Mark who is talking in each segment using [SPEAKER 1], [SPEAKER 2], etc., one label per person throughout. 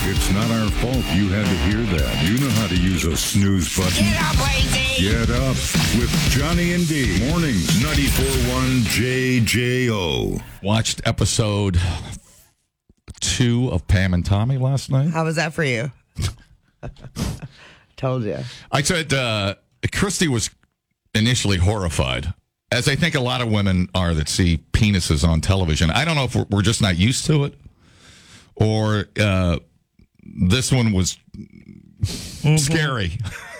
[SPEAKER 1] It's not our fault you had to hear that. You know how to use a snooze button.
[SPEAKER 2] Get up, Lazy!
[SPEAKER 1] Get up with Johnny and D. Mornings, 94.1 JJO.
[SPEAKER 3] Watched episode 2 of Pam and Tommy last night.
[SPEAKER 4] How was that for you? Told you.
[SPEAKER 3] I said Christy was initially horrified, as I think a lot of women are that see penises on television. I don't know if we're just not used to it, or this one was scary.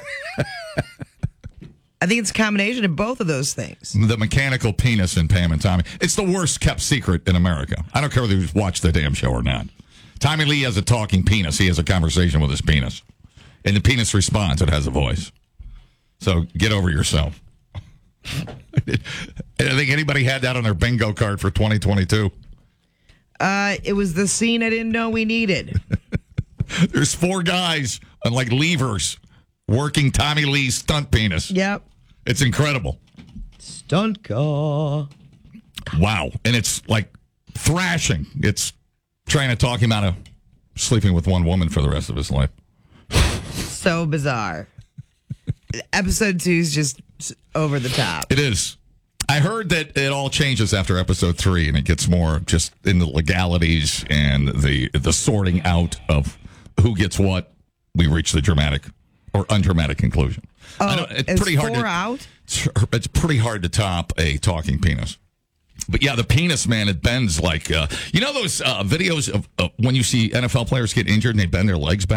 [SPEAKER 4] I think it's a combination of both of those things.
[SPEAKER 3] The mechanical penis in Pam and Tommy. It's the worst kept secret in America. I don't care whether you've watched the damn show or not. Tommy Lee has a talking penis. He has a conversation with his penis. And the penis responds. It has a voice. So get over yourself. I think anybody had that on their bingo card for 2022.
[SPEAKER 4] It was the scene I didn't know we needed.
[SPEAKER 3] There's 4 guys on like levers working Tommy Lee's stunt penis.
[SPEAKER 4] Yep.
[SPEAKER 3] It's incredible.
[SPEAKER 4] Stunt car.
[SPEAKER 3] Wow. And it's like thrashing. It's trying to talk him out of sleeping with one woman for the rest of his life.
[SPEAKER 4] So bizarre. Episode 2 is just over the top.
[SPEAKER 3] It is. I heard that it all changes after episode 3, and it gets more just in the legalities and the sorting out of who gets what. We reach the dramatic or undramatic conclusion.
[SPEAKER 4] Oh,
[SPEAKER 3] it's pretty hard.
[SPEAKER 4] Out?
[SPEAKER 3] It's pretty hard to top a talking penis. But yeah, the penis, man, it bends like you know those videos of when you see NFL players get injured and they bend their legs back.